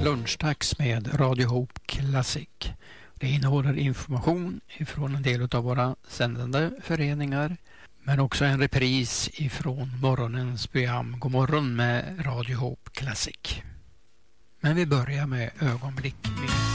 lunchdags med Radio Hope Classic. Det innehåller information ifrån en del av våra sändande föreningar, men också en repris ifrån morgonens program God morgon med Radio Hope Classic. Men vi börjar med ögonblick med